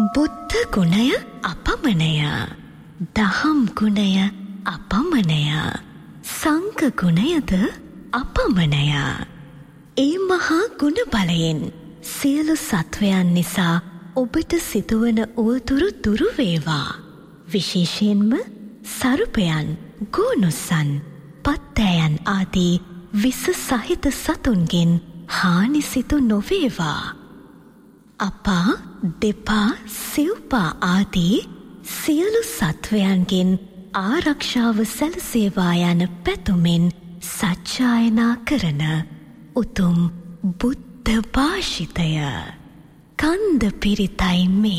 බුද්ධ ගුණය අපමණය, දහම් ගුණය අපමණය, සංඝ ගුණයද අපමණය. ඒ මහා ගුණ බලයෙන් සියලු සත්වයන් නිසා ඔබට සිදුවන උවදුරු දුරු වේවා. විශේෂයෙන්ම සරුපයන්, ගෝනුස්සන්, පත්තෑයන් ආදී විස සහිත සතුන්ගෙන් හානි සිදු නොවේවා. අපා, දෙපා, සිව්පා ආදී සියලු සත්වයන්ගෙන් ආරක්ෂාව සැලසේවා යන පැතුමෙන් සජ්ජායනා කරන උතුම් බුද්ධ භාෂිතය කන්ද පිරිතයි මේ.